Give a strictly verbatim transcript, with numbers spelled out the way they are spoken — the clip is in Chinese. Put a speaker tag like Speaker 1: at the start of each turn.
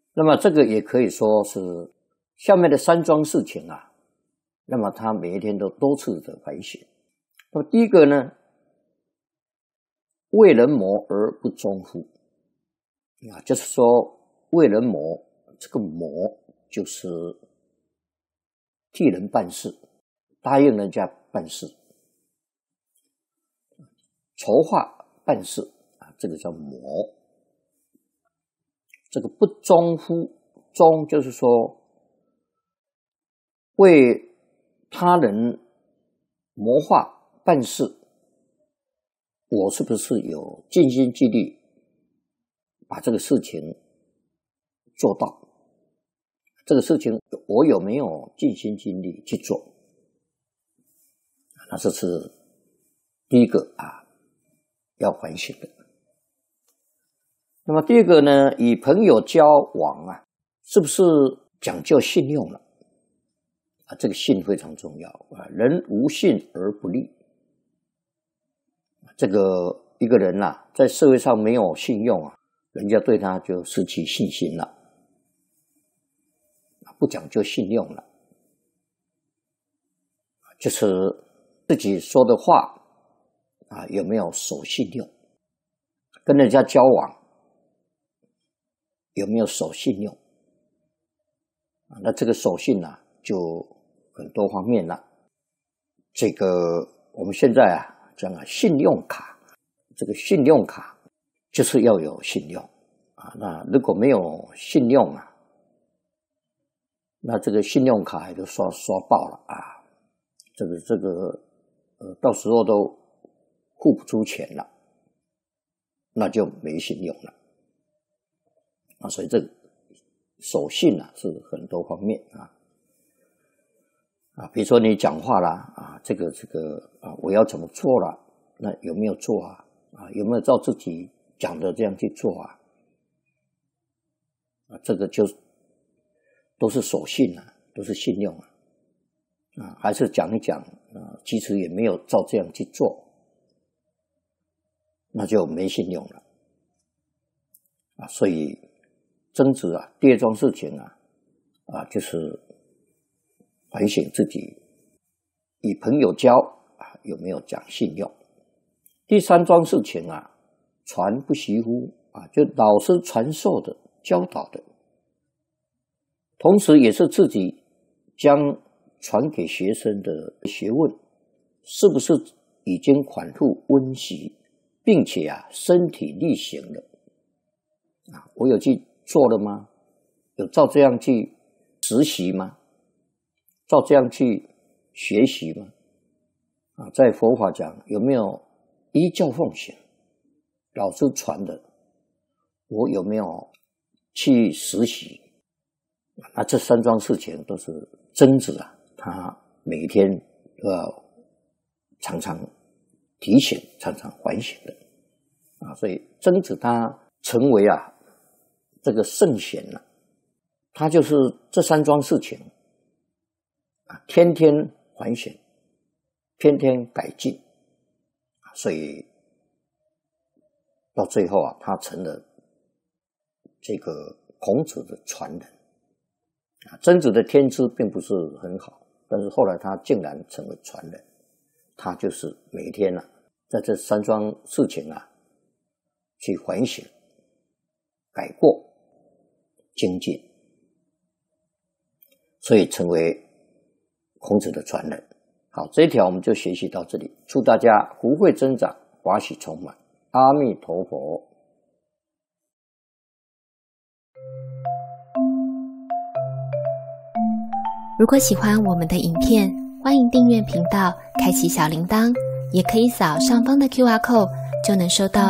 Speaker 1: 那么这个也可以说是下面的三桩事情啊，那么他每一天都多次的反省。那么第一个呢，为人谋而不忠乎？啊，就是说为人谋，这个谋就是替人办事，答应人家办事，筹划办事啊，这个叫谋。这个不忠乎？忠就是说为他人谋划办事，我是不是有尽心尽力把这个事情做到？这个事情我有没有尽心尽力去做？那这是第一个啊，要反省的。那么第二个呢，与朋友交往啊，是不是讲究信用了？啊，这个信非常重要啊，人无信而不立。这个一个人啊，在社会上没有信用啊，人家对他就失去信心了，不讲究信用了，就是自己说的话啊，有没有守信用？跟人家交往有没有守信用？啊，那这个守信啊，就很多方面了。这个我们现在啊，讲啊，信用卡，这个信用卡就是要有信用啊。那如果没有信用啊，那这个信用卡也就刷刷爆了啊。这个这个呃，到时候都付不出钱了，那就没信用了。啊，所以这个守信啊是很多方面啊啊，比如说你讲话啦啊，这个这个啊，我要怎么做了？那有没有做啊？啊，有没有照自己讲的这样去做啊？啊，这个就都是守信啊，都是信用啊啊，还是讲一讲啊，其实也没有照这样去做，那就没信用了啊，所以。争执啊，第二桩事情啊，啊，就是反省自己与朋友交啊有没有讲信用。第三桩事情啊，传不习乎啊，就老师传授的、教导的，同时也是自己将传给学生的学问，是不是已经反复温习，并且啊身体力行了啊？我有去做了吗？有照这样去实习吗？照这样去学习吗？啊，在佛法讲有没有依教奉行？老师传的，我有没有去实习？那这三桩事情都是曾子啊，他每天都要常常提醒、常常反省的啊。所以曾子他成为啊。这个圣贤呢、啊，他就是这三桩事情啊，天天反省，天天改进，所以到最后啊，他成了这个孔子的传人啊。曾子的天资并不是很好，但是后来他竟然成为传人，他就是每天啊，在这三桩事情啊去反省、改过。精进，所以成为孔子的传人。好，这一条我们就学习到这里。祝大家福慧增长，法喜充满。阿弥陀佛。
Speaker 2: 如果喜欢我们的影片，欢迎订阅频道，开启小铃铛，也可以扫上方的 Q R code，就能收到